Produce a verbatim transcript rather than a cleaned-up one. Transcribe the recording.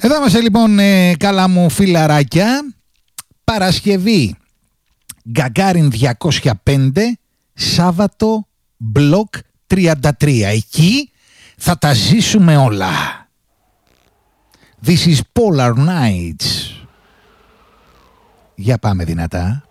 Εδώ είμαστε λοιπόν, ε, καλά μου φιλαράκια. Παρασκευή Γκαγκάριν διακόσια πέντε, Σάββατο Μπλοκ τριάντα τρία. Εκεί θα τα ζήσουμε όλα. This is Polar Nights. Για πάμε δυνατά.